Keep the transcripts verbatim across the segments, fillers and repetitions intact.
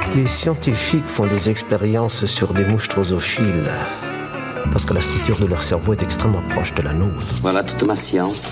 Des scientifiques font des expériences sur des mouches drosophiles parce que la structure de leur cerveau est extrêmement proche de la nôtre. Voilà toute ma science.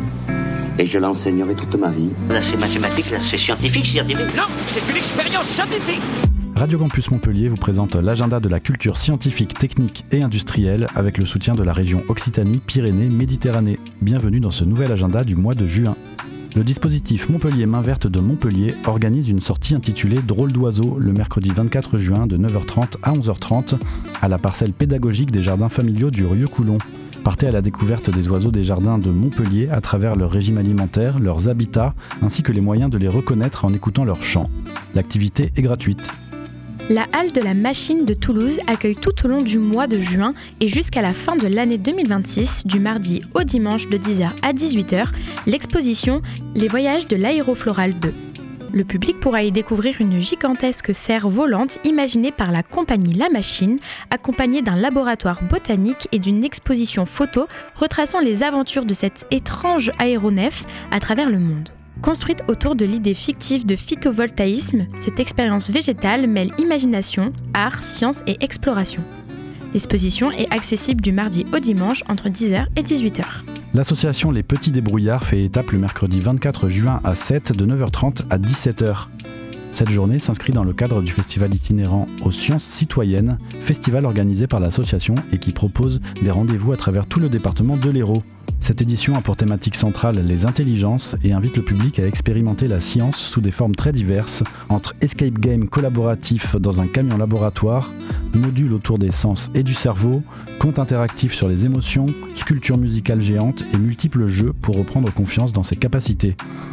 Et je l'enseignerai toute ma vie. Là, c'est mathématique, là, c'est scientifique, scientifique. Non, c'est une expérience scientifique. Radio Campus Montpellier vous présente l'agenda de la culture scientifique, technique et industrielle avec le soutien de la région Occitanie-Pyrénées-Méditerranée. Bienvenue dans ce nouvel agenda du mois de juin. Le dispositif Montpellier Main Verte de Montpellier organise une sortie intitulée Drôle d'oiseau le mercredi vingt-quatre juin de neuf heures trente à onze heures trente à la parcelle pédagogique des jardins familiaux du Rieux-Coulon. Partez à la découverte des oiseaux des jardins de Montpellier à travers leur régime alimentaire, leurs habitats, ainsi que les moyens de les reconnaître en écoutant leurs chants. L'activité est gratuite. La halle de la Machine de Toulouse accueille tout au long du mois de juin et jusqu'à la fin de l'année deux mille vingt-six, du mardi au dimanche de dix heures à dix-huit heures, l'exposition Les Voyages de l'Aérofloral deux. Le public pourra y découvrir une gigantesque serre volante imaginée par la compagnie La Machine, accompagnée d'un laboratoire botanique et d'une exposition photo retraçant les aventures de cet étrange aéronef à travers le monde. Construite autour de l'idée fictive de phytovoltaïsme, cette expérience végétale mêle imagination, art, science et exploration. L'exposition est accessible du mardi au dimanche entre dix heures et dix-huit heures. L'association Les Petits Débrouillards fait étape le mercredi vingt-quatre juin à sept de neuf heures trente à dix-sept heures. Cette journée s'inscrit dans le cadre du festival itinérant aux sciences citoyennes, festival organisé par l'association et qui propose des rendez-vous à travers tout le département de l'Hérault. Cette édition a pour thématique centrale les intelligences et invite le public à expérimenter la science sous des formes très diverses, entre escape game collaboratif dans un camion laboratoire, modules autour des sens et du cerveau, contes interactifs sur les émotions, sculptures musicales géantes et multiples jeux pour reprendre confiance dans ses capacités.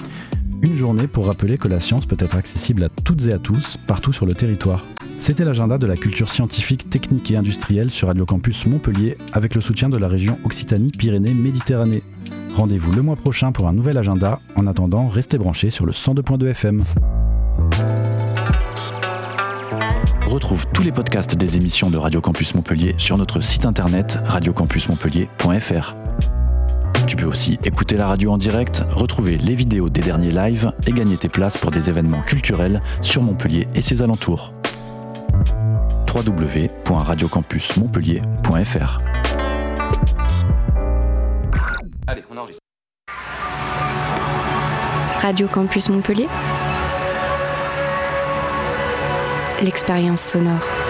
Une journée pour rappeler que la science peut être accessible à toutes et à tous, partout sur le territoire. C'était l'agenda de la culture scientifique, technique et industrielle sur Radio Campus Montpellier avec le soutien de la région Occitanie-Pyrénées-Méditerranée. Rendez-vous le mois prochain pour un nouvel agenda. En attendant, restez branchés sur le cent deux point deux F M. Retrouve tous les podcasts des émissions de Radio Campus Montpellier sur notre site internet radio campus montpellier point f r. Tu peux aussi écouter la radio en direct, retrouver les vidéos des derniers lives et gagner tes places pour des événements culturels sur Montpellier et ses alentours. w w w point radio campus montpellier point f r. Allez, on enregistre. Radio Campus Montpellier. L'expérience sonore.